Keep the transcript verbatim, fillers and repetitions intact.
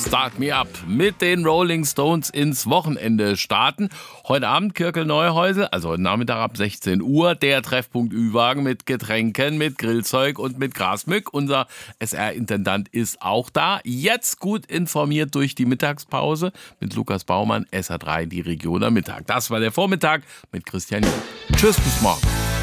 Start Me Up mit den Rolling Stones ins Wochenende starten. Heute Abend Kirkel-Neuhäusel, also heute Nachmittag ab sechzehn Uhr, der Treffpunkt Ü-Wagen mit Getränken, mit Grillzeug und mit Grasmück. Unser S R-Intendant ist auch da. Jetzt gut informiert durch die Mittagspause mit Lukas Baumann, S R drei, die Region am Mittag. Das war der Vormittag mit Christian Jung. Tschüss, bis morgen.